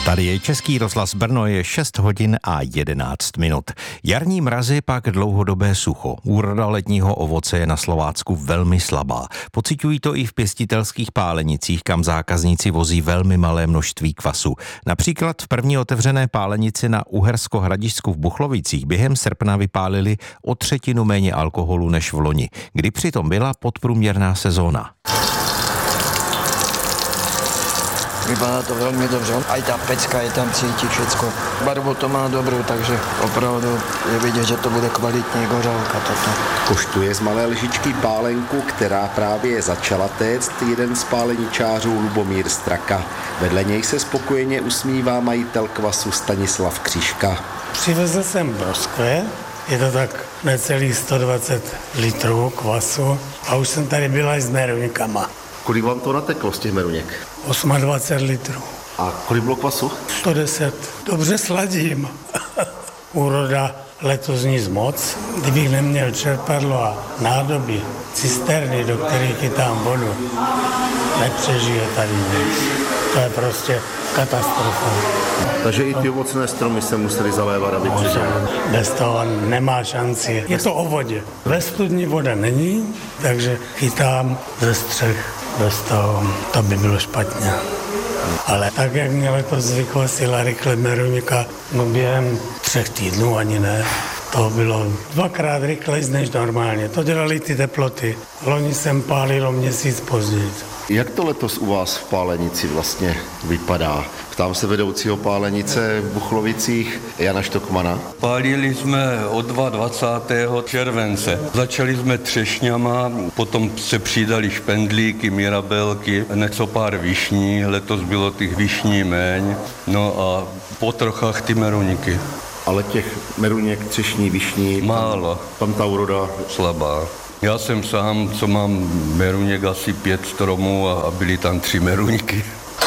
Tady je Český rozhlas Brno, je 6 hodin a 11 minut. Jarní mrazy, pak dlouhodobé sucho. Úroda letního ovoce je na Slovácku velmi slabá. Pociťují to i v pěstitelských pálenicích, kam zákazníci vozí velmi malé množství kvasu. Například v první otevřené pálenici na Uhersko-Hradišťsku v Buchlovicích během srpna vypálili o 1/3 méně alkoholu než v loni, kdy přitom byla podprůměrná sezóna. Vypadá to veľmi dobře. Aj tá pecka je tam cítiť všetko. Barvu to má dobrou, takže opravdu je vidět, že to bude kvalitní gořálka toto. Koštuje z malé lžičky pálenku, která právě začala téct, jeden z páleničářů Lubomír Straka. Vedle něj se spokojeně usmívá majitel kvasu Stanislav Křižka. Přivezl jsem broskve, je to tak necelých 120 litrů kvasu a už jsem tady byla i s meruňkama. Kolik vám to nateklo z těch meruněk? 28 litrů. A kolik bylo kvasu? 110. Dobře sladím. Úroda letos nic moc. Kdybych neměl čerpadlo a nádoby, cisterny, do kterých chytám vodu, nepřežije tady nic. To je prostě katastrofa. Takže i ty ovocné stromy se museli zalévat, aby přežili. Bez toho nemá šanci. Je to o vodě. Ve studni voda není, takže chytám ze střech. Bez toho to by bylo špatně. Ale tak, jak mě letos vykvasila rychle meruňka, no během 3 týdnů ani ne. To bylo 2krát rychleji než normálně. To dělali ty teploty. Loni jsem pálil o měsíc později. Jak to letos u vás v pálenici vlastně vypadá? Ptám se vedoucího pálenice v Buchlovicích Jana Štokmana. Pálili jsme od 22. července. Začali jsme třešňama, potom se přidali špendlíky, mirabelky, něco pár višní, letos bylo těch višní méň, no a po trochách ty meruňky. Ale těch meruněk, třešní, višní, málo. Tam ta úroda slabá. Já jsem sám, co mám meruněk asi 5 stromů a byly tam 3 meruňky.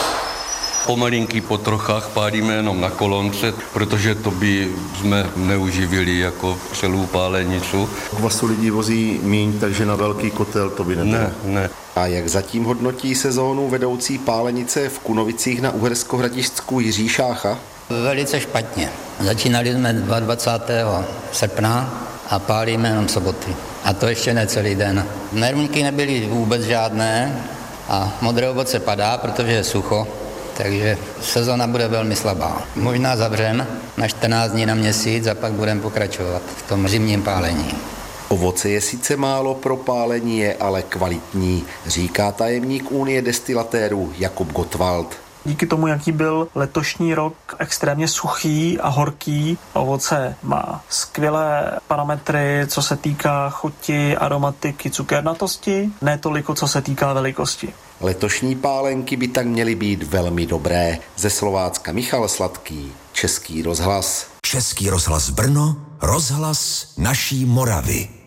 Pomalinky po trochách pálíme jenom na kolonce, protože to by jsme neuživili jako celou pálenicu. Kvasu lidi vozí míň, takže na velký kotel to by nebylo. Ne. A jak zatím hodnotí sezónu vedoucí pálenice v Kunovicích na Uhersko-Hradišťsku Jiří Šácha? Velice špatně. Začínali jsme 22. srpna a pálíme jenom soboty. A to ještě ne celý den. Meruňky nebyly vůbec žádné a modré ovoce padá, protože je sucho. Takže sezona bude velmi slabá. Možná zavřem na 14 dní na měsíc a pak budeme pokračovat v tom zimním pálení. Ovoce je sice málo, pro pálení je ale kvalitní, říká tajemník Unie destilatérů Jakub Gottwald. Díky tomu, jaký byl letošní rok extrémně suchý a horký, ovoce má skvělé parametry, co se týká chuti, aromatiky, cukernatosti, ne toliko, co se týká velikosti. Letošní pálenky by tak měly být velmi dobré. Ze Slovácka Michal Sladký, Český rozhlas. Český rozhlas Brno, rozhlas naší Moravy.